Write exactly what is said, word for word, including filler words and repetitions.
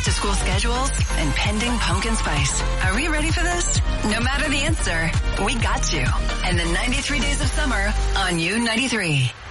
back-to-school schedules, and pending pumpkin spice. Are we ready for this? No matter the answer, we got you. And the ninety-three days of summer on U ninety-three.